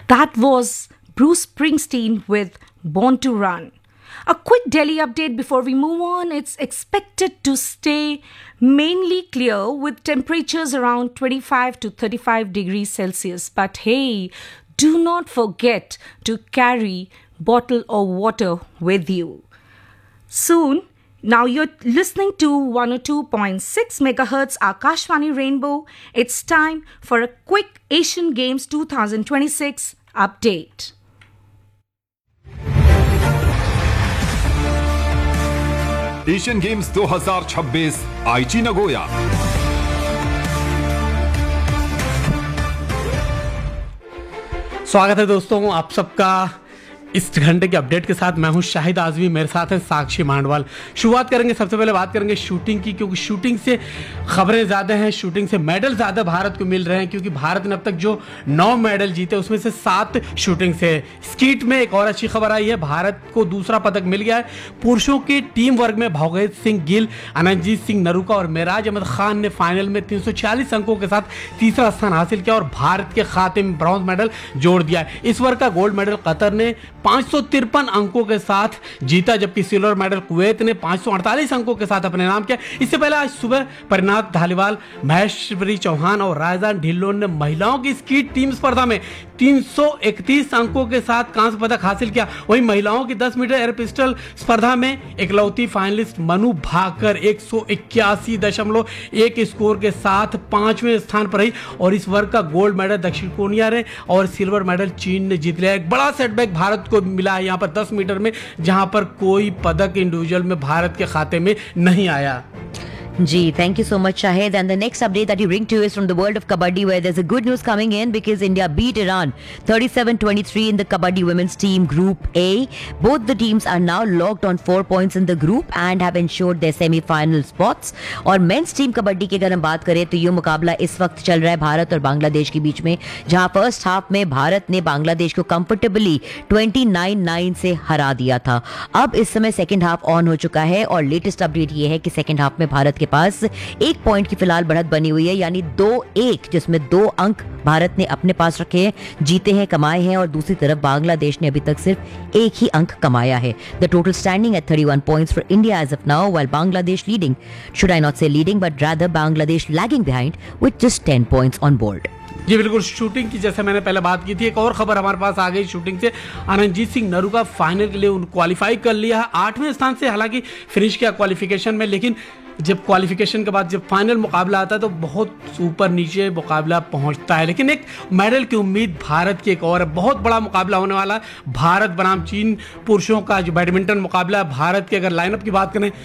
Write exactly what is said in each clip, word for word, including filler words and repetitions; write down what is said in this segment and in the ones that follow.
That was Bruce Springsteen with Born to Run. A quick Delhi update before we move on. It's expected to stay mainly clear with temperatures around twenty-five to thirty-five degrees Celsius. But hey, do not forget to carry bottle of water with you. Soon, now you're listening to one oh two point six megahertz Akashvani Rainbow. It's time for a quick Asian Games twenty twenty-six update. Asian games दो हज़ार छब्बीस आईची Nagoya. स्वागत है दोस्तों आप सबका इस घंटे के अपडेट के साथ। मैं हूं शाहिद आजमी, मेरे साथ है साक्षी मांडवाल। शुरुआत करेंगे, सबसे पहले बात करेंगे शूटिंग की, क्योंकि शूटिंग से खबरें ज़्यादा हैं, शूटिंग से मेडल ज़्यादा भारत को मिल रहे हैं, क्योंकि भारत ने अब तक जो नौ मेडल जीते उसमें से सात शूटिंग से। स्कीट में एक और अच्छी खबर आई है, भारत को दूसरा पदक मिल गया है। पुरुषों की टीम वर्ग में भोगेश सिंह गिल, अनंतजीत सिंह नरूका और मेराज अहमद खान ने फाइनल में तीन सौ छियालीस अंकों के साथ तीसरा स्थान हासिल किया और भारत के खाते में ब्रॉन्ज मेडल जोड़ दिया है। इस वर्ग का गोल्ड मेडल कतर ने पाँच सौ तिरपन अंकों के साथ जीता, जबकि सिल्वर मेडल कुवैत ने पाँच सौ अड़तालीस अंकों के साथ अपने नाम किया। इससे पहले आज सुबह परिणाम धालीवाल, महेश्वरी चौहान और राजदान ढिल्लोन ने महिलाओं की स्कीट टीम स्पर्धा में तीन सौ इकतीस अंकों के साथ कांस्य पदक हासिल किया। वहीं महिलाओं की दस मीटर एयर पिस्टल स्पर्धा में इकलौती फाइनलिस्ट मनु भाकर एक सौ इक्यासी दशमलव एक स्कोर के साथ पांचवें स्थान पर रही और इस वर्ग का गोल्ड मेडल दक्षिण कोरिया ने और सिल्वर मेडल चीन ने जीत लिया। एक बड़ा सेटबैक भारत को मिला है यहाँ पर दस मीटर में, जहां पर कोई पदक इंडिविजुअल में भारत के खाते में नहीं आया। Gee, thank you so much, Shahid. And the next update that you bring to us from the world of Kabaddi, where there's a good news coming in because India beat Iran thirty-seven twenty-three in the Kabaddi Women's Team Group A. Both the teams are now locked on four points in the group and have ensured their semi-final spots. और men's team kabaddi की अगर हम बात करें तो ये मुकाबला इस वक्त चल रहा है भारत और बांग्लादेश के बीच में, जहां फर्स्ट हाफ में भारत ने बांग्लादेश को कंफर्टेबली उनतीस नौ से हरा दिया था। अब इस समय सेकेंड हाफ ऑन हो चुका है और लेटेस्ट अपडेट ये है कि सेकेंड हाफ में भारत के पास एक पॉइंट की फिलहाल बढ़त बनी हुई है, यानी दो एक, जिसमें दो अंक भारत ने अपने पास रखे हैं, जीते हैं, कमाए हैं, और दूसरी तरफ बांग्लादेश ने अभी तक सिर्फ एक ही अंक कमाया है। द टोटल स्टैंडिंग एट इकतीस points for India as of now, while Bangladesh leading, should I not से leading but rather Bangladesh lagging behind with just ten points on board. जी बिल्कुल, शूटिंग की जैसे मैंने पहले बात की थी, एक और खबर हमारे पास आ गई शूटिंग से। अनंतजीत सिंह नरूका फाइनल के लिए उन क्वालिफाई कर लिया है, आठवें स्थान से हालांकि फिनिश किया क्वालिफिकेशन में, लेकिन जब क्वालिफिकेशन के बाद जब फाइनल मुकाबला आता है तो बहुत ऊपर नीचे मुकाबला पहुंचता है। लेकिन एक मेडल की उम्मीद भारत की एक और है, बहुत बड़ा मुकाबला होने वाला है भारत बनाम चीन पुरुषों का जो बैडमिंटन मुकाबला है। भारत की अगर लाइनअप की बात करें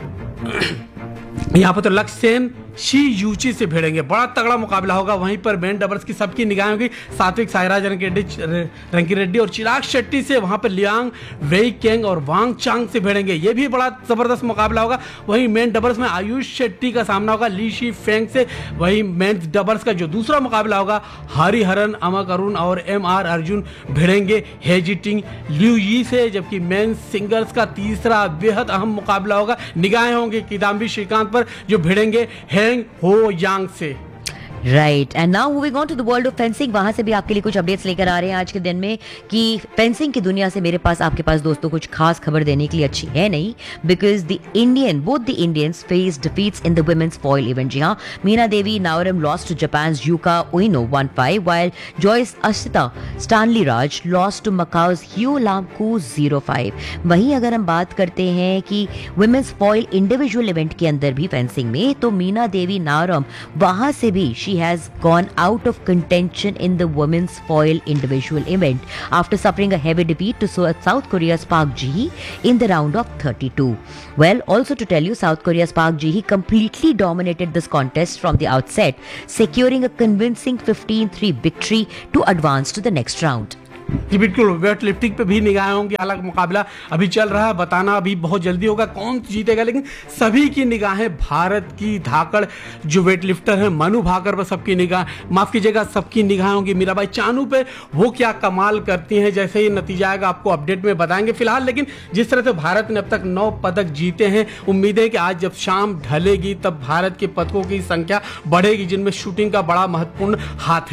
यहाँ पर तो लक्ष्य सेन शी यूची से भिड़ेंगे, बड़ा तगड़ा मुकाबला होगा। वहीं पर मेन डबल्स की सबकी निगाहें होगी, सात्विक साईराज रंकी रेड्डी और चिराग शेट्टी से, वहां पर लियांग वेई केंग और वांग चांग से भिड़ेंगे, ये भी बड़ा जबरदस्त मुकाबला होगा। वहीं मेन डबल्स में आयुष शेट्टी का सामना होगा ली शी फेंग से। वहीं मेन डबल्स का जो दूसरा मुकाबला होगा हरिहरन अमक अरुण और एम आर अर्जुन भिड़ेंगे हेजिटिंग ल्यू यी से। जबकि मेन सिंगल्स का तीसरा बेहद अहम मुकाबला होगा, निगाहें होंगी किदाम्बी श्रीकांत पर जो भिड़ेंगे हो यांग से। Right, and now moving on to the world of fencing. वहां से भी आपके लिए कुछ अपडेट्स लेकर आ रहे हैं आज के दिन में कि फेंसिंग की दुनिया से मेरे पास आपके पास दोस्तों कुछ खास खबर देने के लिए अच्छी है नहीं, because the Indian both the Indians face defeats in the women's foil event. जी हाँ, Meena Devi नावरम lost to Japan's yucca उइनो one five, while Joyce Ashita Stanley Raj lost to macaws hue लामकू zero five. वहीं अगर हम बात करते हैं कि वुमेन्स फॉइल इंडिविजुअल इवेंट के अंदर भी फेंसिंग में, तो मीना देवी नावरम वहां से भी she has gone out of contention in the women's foil individual event after suffering a heavy defeat to South Korea's Park Ji-hee in the round of thirty-two. Well, also to tell you, South Korea's Park Ji-hee completely dominated this contest from the outset, securing a convincing fifteen three victory to advance to the next round. जी बिल्कुल, weight lifting पे भी निगाहें होंगी। हालांकि मुकाबला अभी चल रहा है, बताना अभी बहुत जल्दी होगा कौन जीतेगा, लेकिन सभी की निगाहें भारत की धाकड़ जो वेट लिफ्टर है मनु भाकर पर सबकी निगाह, माफ कीजिएगा सबकी निगाहें होंगी मीराबाई चानू पे, वो क्या कमाल करती हैं। जैसे ही नतीजा आएगा आपको अपडेट में बताएंगे। फिलहाल लेकिन जिस तरह से भारत ने अब तक नौ पदक जीते हैं, उम्मीद है कि आज जब शाम ढलेगी तब भारत के पदकों की संख्या बढ़ेगी, जिनमें शूटिंग का बड़ा महत्वपूर्ण हाथ है।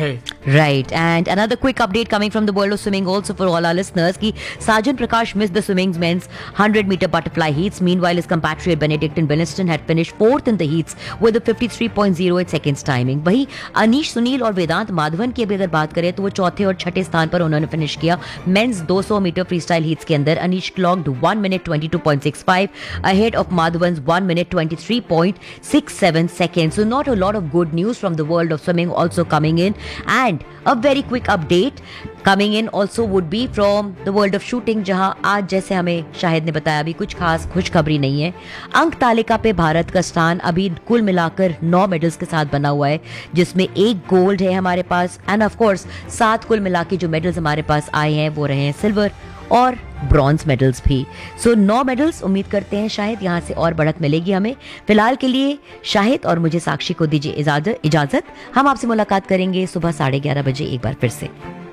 Right, and another quick update coming from the world of swimming also for all our listeners कि Sarjan Prakash missed the swimming's men's one hundred meter butterfly heats. Meanwhile, his compatriot Benedictine Williston had finished fourth in the heats with a fifty-three point zero eight seconds timing. वही अनीश सुनील और वेदांत माधवन की अभी अगर बात करें तो वो चौथे और छठे स्थान पर उन्होंने फिनिश किया. Mains two hundred metre freestyle heats के अंदर Anish clocked one minute twenty-two point six five ahead of Madhavan's one minute twenty-three point six seven seconds. So not a lot of good news from the world of swimming also coming in. And a very quick update coming in also would be from the world of shooting, जहां आज जैसे हमें शाहिद ने बताया अभी कुछ खास खुशखबरी नहीं है. अंक तालिका पे भारत का स्थान अभी कुल मिलाकर नौ मेडल्स के साथ बना हुआ है, जिसमें एक गोल्ड है हमारे पास एंड ऑफ कोर्स सात कुल मिला के जो मेडल्स हमारे पास आए हैं वो रहे हैं सिल्वर और ब्रॉन्ज मेडल्स भी. सो so, नौ मेडल्स. उम्मीद करते हैं शायद यहाँ से और बढ़त मिलेगी हमें. फिलहाल के लिए शाहिद और मुझे साक्षी को दीजिए इजाजत इजाजत हम आपसे मुलाकात करेंगे सुबह साढ़े ग्यारह बजे एक बार फिर से.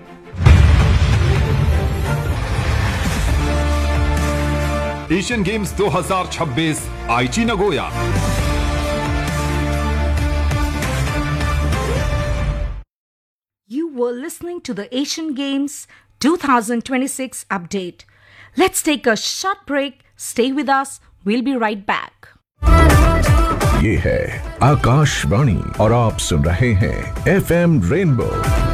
एशियन गेम्स दो हज़ार छब्बीस आईची Nagoya. You were listening to the Asian Games twenty twenty-six update. Let's take a short break. Stay with us. We'll be right back. ये है आकाशवाणी और आप सुन रहे हैं एफ एम रेनबो.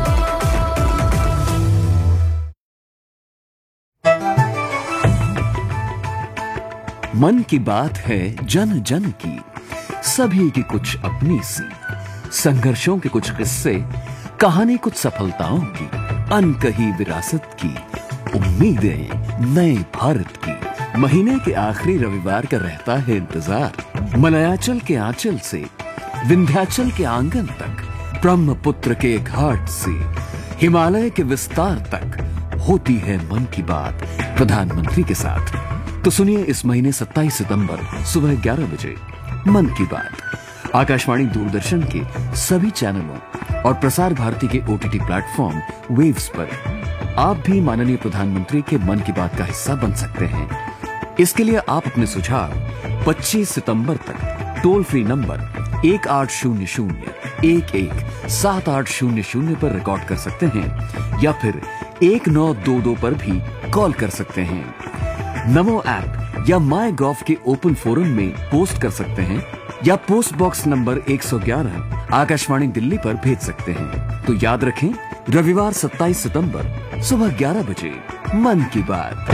मन की बात है जन जन की, सभी की कुछ अपनी सी, संघर्षों के कुछ किस्से, कहानी कुछ सफलताओं की, अनकही विरासत की, उम्मीदें नए भारत की. महीने के आखिरी रविवार का रहता है इंतजार. मलयाचल के आंचल से विंध्याचल के आंगन तक, ब्रह्मपुत्र के घाट से हिमालय के विस्तार तक होती है मन की बात प्रधानमंत्री के साथ. तो सुनिए इस महीने सत्ताईस सितंबर सुबह ग्यारह बजे मन की बात आकाशवाणी दूरदर्शन के सभी चैनलों और प्रसार भारती के ओटीटी प्लेटफॉर्म वेव्स पर. आप भी माननीय प्रधानमंत्री के मन की बात का हिस्सा बन सकते हैं. इसके लिए आप अपने सुझाव पच्चीस सितंबर तक टोल फ्री नंबर एक आठ शून्य शून्य एक एक सात आठ शून्य शून्य पर रिकॉर्ड कर सकते हैं या फिर एक नौ दो दो पर भी कॉल कर सकते हैं. नमो ऐप या माई गॉव के ओपन फोरम में पोस्ट कर सकते हैं या पोस्ट बॉक्स नंबर एक सौ ग्यारह आकाशवाणी दिल्ली पर भेज सकते हैं. तो याद रखें, रविवार सत्ताईस सितंबर सुबह ग्यारह बजे मन की बात.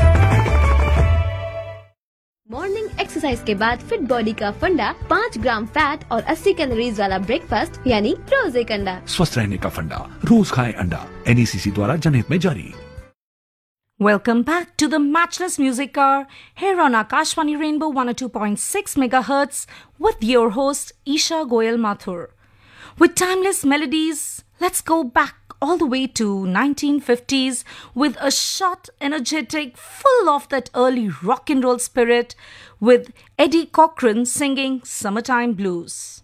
मॉर्निंग एक्सरसाइज के बाद फिट बॉडी का फंडा, पाँच ग्राम फैट और अस्सी कैलोरीज वाला ब्रेकफास्ट यानी रोज एक अंडा. स्वस्थ रहने का फंडा, रोज खाएं अंडा. एनईसीसी द्वारा जनहित में जारी. Welcome back to the Matchless Music Hour here on Akashvani Rainbow one oh two point six megahertz with your host Isha Goyal Mathur. With timeless melodies, let's go back all the way to nineteen fifties with a short, energetic, full of that early rock and roll spirit with Eddie Cochran singing Summertime Blues.